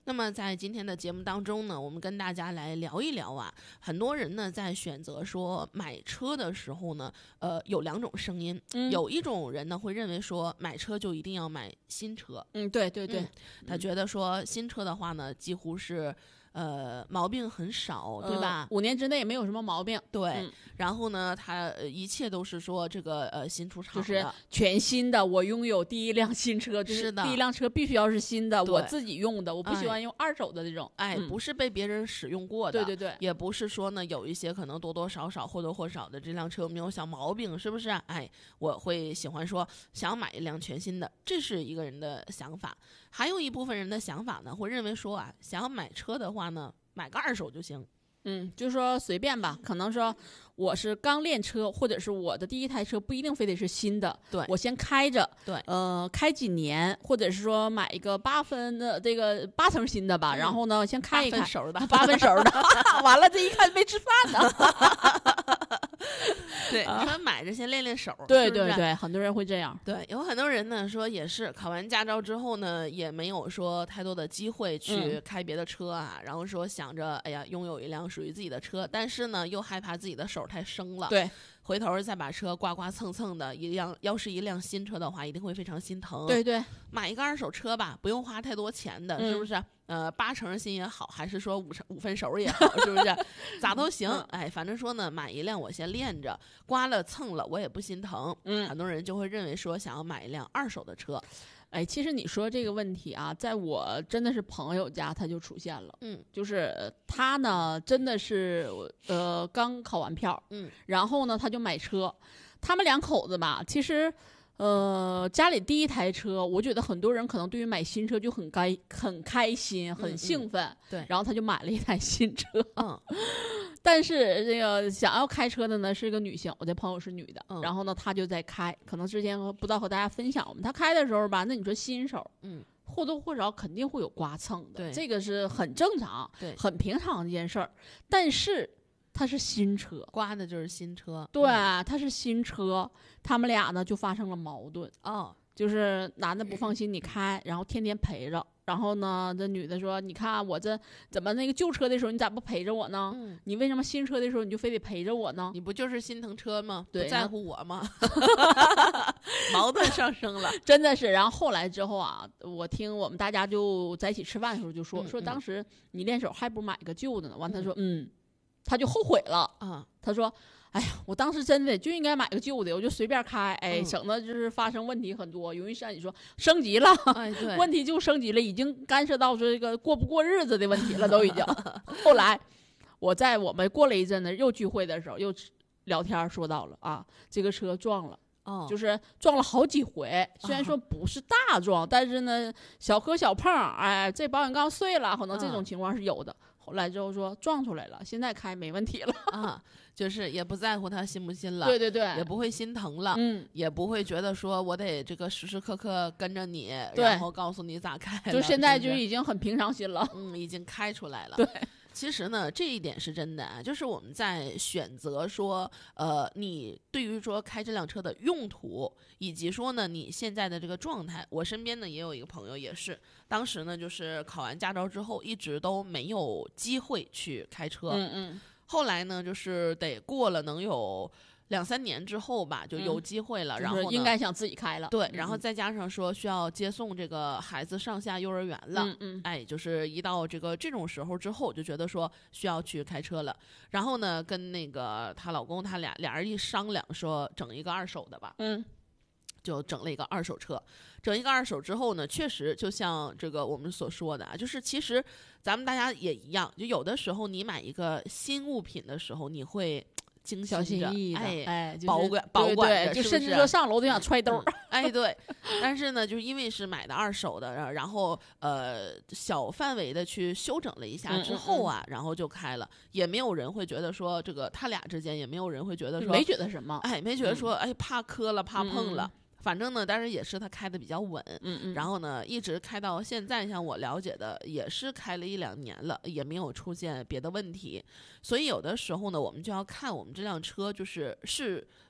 那么在今天的节目当中呢，我们跟大家来聊一聊啊，很多人呢在选择说买车的时候呢，有2种声音，有一种人呢会认为说买车就一定要买新车， 对对对， 他觉得说新车的话呢，几乎是毛病很少，对吧 ？5年之内没有什么毛病。 对，然后呢，他一切都是说这个新出厂的， 就是全新的。我拥有第一辆新车，就是第一辆车必须要是新的，我自己用的，我不喜欢用二手的这种。 不是被别人使用过的， 对对对， 也不是说呢有一些可能多多少少或多或少的这辆车有没有小毛病，是不是？我会喜欢说想买一辆全新的，这是一个人的想法。还有一部分人的想法呢，会认为说啊，想要买车的话呢，买个2手就行。 就是说随便吧，可能说我是刚练车，或者是我的第一台车不一定非得是新的， 对， 我先开着， 对， 开几年，或者是说买一个8分的这个8成新的吧，然后呢先开一开 8分熟的， 完了这一看没吃饭呢。 对，说买着先练练手， 对对对，很多人会这样。 对，有很多人呢说也是考完驾照之后呢，也没有说太多的机会去开别的车啊，然后说想着哎呀拥有一辆属于自己的车，但是呢又害怕自己的手太生了， 对， 回头再把车刮刮蹭蹭的要是一辆新车的话，一定会非常心疼。 对对， 买一个2手车吧，不用花太多钱的，是不是？8成新也好，还是说5分熟也好，是不是？咋都行。反正说呢，买一辆我先练着，刮了蹭了我也不心疼。很多人就会认为说想要买一辆2手的车。 其实你说这个问题啊，在我真的是朋友家他就出现了。就是他呢真的是刚考完票，然后呢他就买车。他们2口子吧，其实家里第一台车，我觉得很多人可能对于买新车就很开心，很兴奋。 对， 然后他就买了一台新车。但是这个想要开车的呢是一个女性，我的朋友是女的，然后呢她就在开，可能之前不知道和大家分享我们，她开的时候吧，那你说新手，或多或少肯定会有刮蹭的， 对， 这个是很正常， 对， 很平常的一件事儿。但是它是新车， 刮的就是新车， 对，它是新车，他们俩呢就发生了矛盾。就是男的不放心你开，然后天天陪着。然后呢，这女的说：“你看我这怎么那个旧车的时候你咋不陪着我呢？你为什么新车的时候你就非得陪着我呢？ 你不就是心疼车吗？ 对， 不在乎我吗？”矛盾上升了， 真的是。然后后来之后啊，我听我们大家就在一起吃饭的时候就说当时你练手还不买个旧的呢。完他说他就后悔了啊。他说：“哎呀，我当时真的就应该买个旧的，我就随便开，省得就是发生问题很多，容易像你说升级了， 对， 问题就升级了，已经干涉到这个过不过日子的问题了，都已经。后来我们过了一阵子又聚会的时候又聊天说到了啊，这个车撞了。就是撞了好几回，虽然说不是大撞，但是呢小磕小碰，这保险杠碎了，可能这种情况是有的。后来之后说撞出来了，现在开没问题了就是也不在乎他新不新了， 对对对， 也不会心疼了，也不会觉得说我得这个时时刻刻跟着你，然后告诉你咋开了， 就现在就已经很平常心了， 已经开出来了。 对。 其实呢，这一点是真的啊，就是我们在选择说，你对于说开这辆车的用途，以及说呢你现在的这个状态，我身边呢也有一个朋友也是，当时呢就是考完驾照之后，一直都没有机会去开车，后来呢就是得过了能有2-3年之后吧，就有机会了，然后应该想自己开了， 对，然后再加上说需要接送这个孩子上下幼儿园了，就是一到这种时候之后，就觉得说需要去开车了，然后呢跟那个她老公他俩人一商量说整一个2手的吧，就整了一个2手车。整一个2手之后呢，确实就像这个我们所说的啊，就是其实咱们大家也一样，就有的时候你买一个新物品的时候，你会精小心翼翼的， 就是保管着， 就甚至说上楼都想揣兜对。但是呢，就是因为是买的2手的，然后小范围的去修整了一下之后啊，然后就开了，也没有人会觉得说这个他俩之间也没有人会觉得说没觉得什么， 没觉得说怕磕了怕碰了。反正呢，当然也是他开的比较稳，然后呢，一直开到现在，像我了解的，也是开了1-2年了，也没有出现别的问题。所以有的时候呢，我们就要看我们这辆车是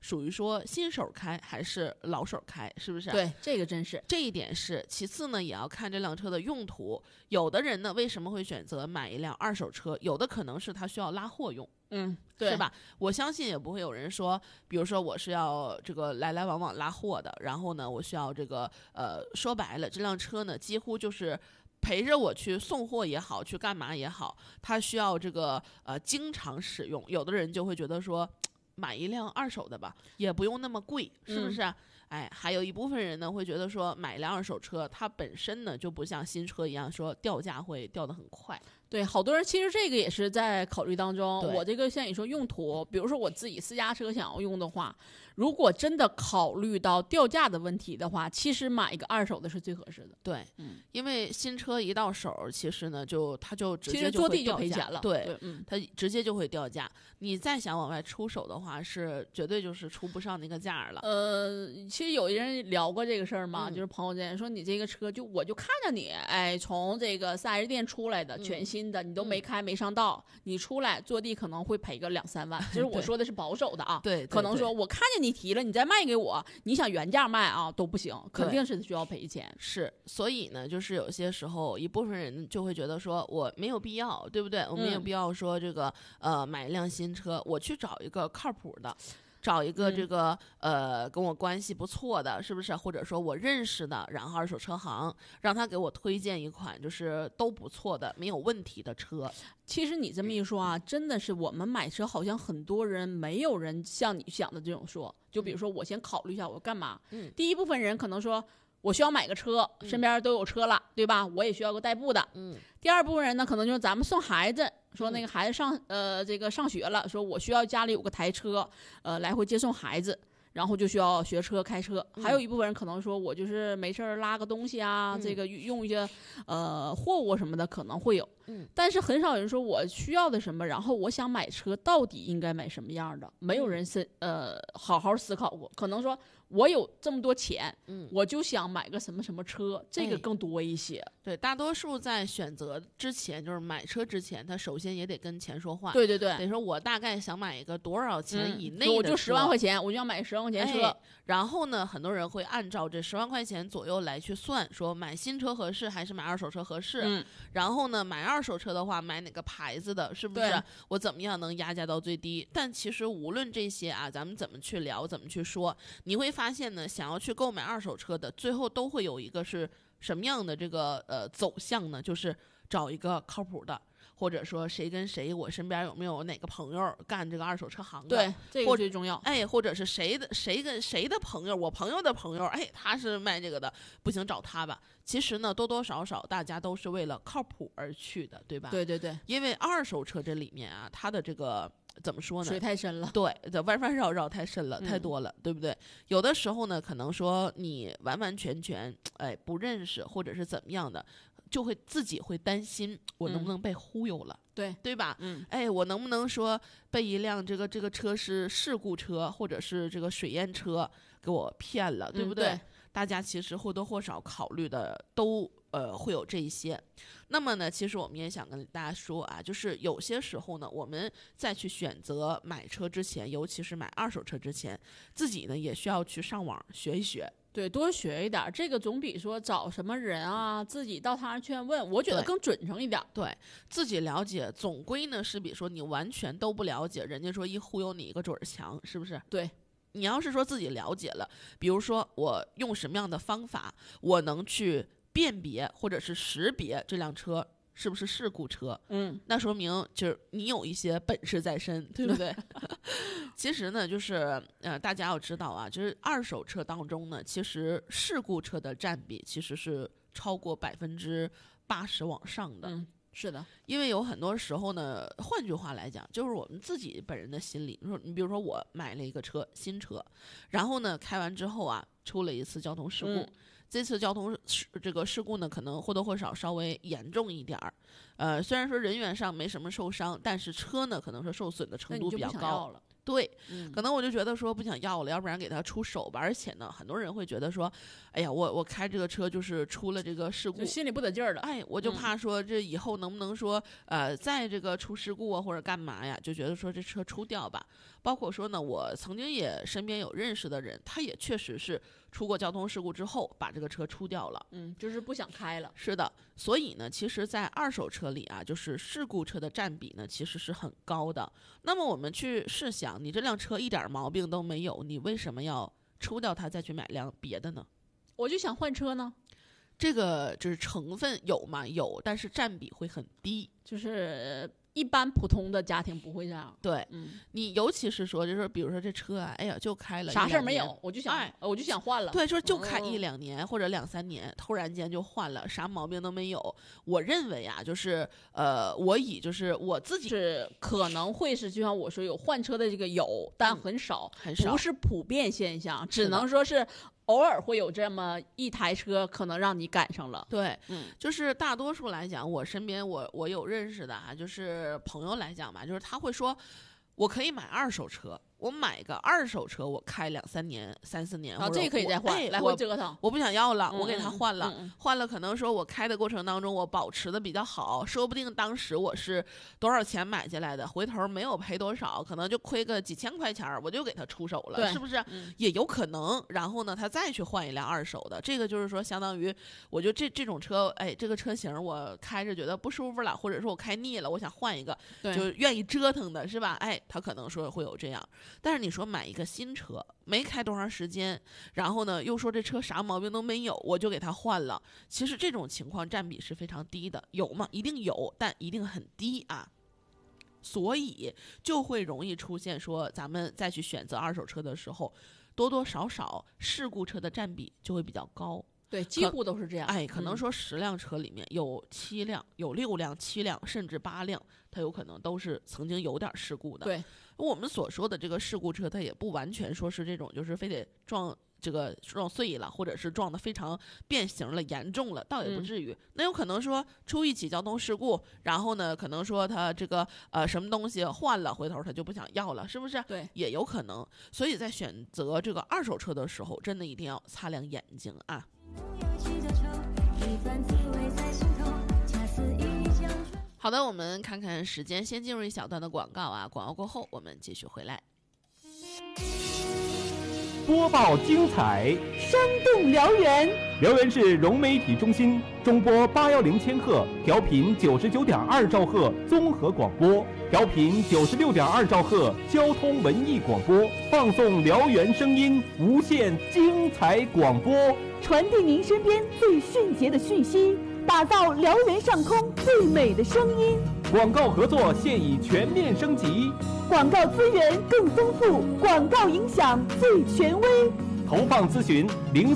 属于说新手开还是老手开，是不是？ 对，这个真是， 这一点是。其次呢，也要看这辆车的用途。有的人呢，为什么会选择买一辆二手车？有的可能是他需要拉货用。 对， 是吧？我相信也不会有人说，比如说我是要这个来来往往拉货的，然后呢，我需要这个说白了，这辆车呢几乎就是陪着我去送货也好，去干嘛也好，它需要这个经常使用。有的人就会觉得说，买一辆二手的吧，也不用那么贵，是不是？哎，还有一部分人呢会觉得说，买一辆二手车，它本身呢就不像新车一样说掉价会掉得很快。 对，好多人其实这个也是在考虑当中。我这个像你说用途，比如说我自己私家车想要用的话，如果真的考虑到掉价的问题的话，其实买一个二手的是最合适的。 对，因为新车一到手，其实呢它就直接其实坐地就赔钱了。 对，它直接就会掉价。你再想往外出手的话，是绝对就是出不上那个价了。 其实有人聊过这个事儿嘛，就是朋友间说你这个车我就看着你，哎，从这个4S店出来的全新的，你都没开没上道，你出来坐地可能会赔个2-3万，就是我说的是保守的啊。 对， 可能说我看见你提了，你再卖给我，你想原价卖啊都不行，肯定是需要赔钱。 是，所以呢，就是有些时候一部分人就会觉得说我没有必要，对不对？我没有必要说这个买一辆新车，我去找一个靠谱的。找一个这个跟我关系不错的，是不是？或者说我认识的，然后二手车行让他给我推荐一款就是都不错的、没有问题的车。 其实你这么一说啊，真的是我们买车好像很多人没有人像你想的这种说。就比如说我先考虑一下我干嘛。第一部分人可能说我需要买个车，身边都有车了，对吧？我也需要个代步的。第二部分人呢，可能就是咱们送孩子。说那个孩子上学了，说我需要家里有个台车，来回接送孩子，然后就需要学车开车。还有一部分人可能说我就是没事拉个东西啊，这个用一些货物什么的可能会有。但是很少人说我需要的什么，然后我想买车到底应该买什么样的，没有人好好思考过。可能说我有这么多钱，我就想买个什么什么车，这个更多一些。 对，大多数在选择之前，就是买车之前，他首先也得跟钱说话。 对对对， 得说我大概想买一个多少钱以内的车， 我就10万块钱，我就要买10万块钱车。 然后呢，很多人会按照这10万块钱左右来去算，说买新车合适还是买二手车合适。然后呢，买二手车的话，买哪个牌子的，是不是？我怎么样能压价到最低？但其实无论这些啊，咱们怎么去聊，怎么去说，你会发现呢，想要去购买二手车的，最后都会有一个是什么样的这个走向呢？就是找一个靠谱的。或者说谁跟谁，我身边有没有哪个朋友干这个二手车行的？ 对，这个最重要。 哎，或者是谁跟谁的朋友，我朋友的朋友，哎，他是卖这个的，不行找他吧。其实呢，多多少少大家都是为了靠谱而去的，对吧？ 对对对。 因为二手车这里面啊，它的这个怎么说呢？ 水太深了。 对，弯弯绕绕太深了，太多了，对不对？有的时候呢，可能说你完完全全哎不认识，或者是怎么样的。就会自己会担心我能不能被忽悠了，对吧？哎，我能不能说被一辆这个车是事故车或者是这个水验车给我骗了，对不对？大家其实或多或少考虑的都会有这一些。那么呢，其实我们也想跟大家说啊，就是有些时候呢，我们在去选择买车之前，尤其是买二手车之前，自己呢也需要去上网学一学。 对，多学一点，这个总比说找什么人啊，自己到他那去问，我觉得更准成一点。 对，自己了解，总归呢是比说你完全都不了解，人家说一忽悠你一个准儿强，是不是？ 对， 你要是说自己了解了，比如说我用什么样的方法，我能去辨别或者是识别这辆车是不是事故车？那说明就是你有一些本事在身，对不对？其实呢，就是大家要知道啊，就是二手车当中呢，其实事故车的占比其实是超过80%往上的。 是的， 因为有很多时候呢，换句话来讲，就是我们自己本人的心理。你比如说，我买了一个车，新车，然后呢，开完之后啊，出了一次交通事故。这次交通这个事故呢，可能或多或少稍微严重一点儿。虽然说人员上没什么受伤，但是车呢，可能说受损的程度比较高。 对，可能我就觉得说不想要了，要不然给他出手吧。而且呢，很多人会觉得说，哎呀，我开这个车就是出了这个事故， 心里不得劲儿了。 哎，我就怕说这以后能不能说再这个出事故啊或者干嘛呀，就觉得说这车出掉吧。包括说呢，我曾经也身边有认识的人，他也确实是出过交通事故之后把这个车出掉了， 就是不想开了。 是的，所以呢，其实在二手车里啊，就是事故车的占比呢其实是很高的。那么我们去试想，你这辆车一点毛病都没有，你为什么要出掉它再去买辆别的呢？ 我就想换车呢。 这个就是成分有吗？有，但是占比会很低， 就是一般普通的家庭不会这样。 对，你尤其是说，就是比如说这车啊，哎呀，就开了啥事儿没有，我就想换了。 对，说就开1、2年或者2、3年，突然间就换了，啥毛病都没有。我认为啊，就是我以就是我自己是可能会是，就像我说有换车的这个有，但很少， 很少， 不是普遍现象，只能说是偶尔会有这么一台车可能让你赶上了。 对，就是大多数来讲，我身边我有认识的啊，就是朋友来讲吧，就是他会说，我可以买二手车，我买个二手车，我开2、3年、3、4年， 这可以再换，来回折腾。 我不想要了，我给他换了，换了，可能说我开的过程当中，我保持的比较好，说不定当时我是多少钱买进来的，回头没有赔多少，可能就亏个几千块钱，我就给他出手了，是不是？也有可能。然后呢，他再去换一辆二手的，这个就是说，相当于我觉得这种车，哎，这个车型我开着觉得不舒服了，或者说我开腻了，我想换一个，就愿意折腾的是吧？哎，他可能说会有这样。但是你说买一个新车，没开多长时间，然后呢又说这车啥毛病都没有，我就给它换了。其实这种情况占比是非常低的，有吗？一定有，但一定很低啊。所以就会容易出现说，咱们再去选择二手车的时候，多多少少事故车的占比就会比较高。 对，几乎都是这样。 哎，可能说10辆车里面有7辆、有6辆、7辆，甚至8辆，它有可能都是曾经有点事故的。 对， 我们所说的这个事故车，它也不完全说是这种，就是非得撞碎了，或者是撞得非常变形了、严重了，倒也不至于。那有可能说出一起交通事故，然后呢，可能说他这个什么东西换了，回头他就不想要了，是不是？ 对， 也有可能。所以在选择这个二手车的时候，真的一定要擦亮眼睛啊。好的，我们看看时间，先进入一小段的广告啊，广告过后我们继续回来。 播报精彩， 生动燎原。 燎原市融媒体中心中波810千赫，调频99.2兆赫综合广播，调频96.2兆赫交通文艺广播，放送燎原声音，无限精彩广播， 传递您身边最迅捷的讯息，打造燎原上空最美的声音。 广告合作现已全面升级， 广告资源更丰富，广告影响最权威。 投放咨询